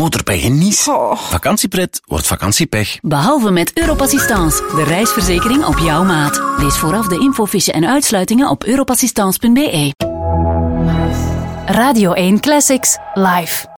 motorpech en niets. Oh. Vakantiepret wordt vakantiepech. Behalve met Europassistance, de reisverzekering op jouw maat. Lees vooraf de infofiche en uitsluitingen op europassistance.be. Radio 1 Classics, live.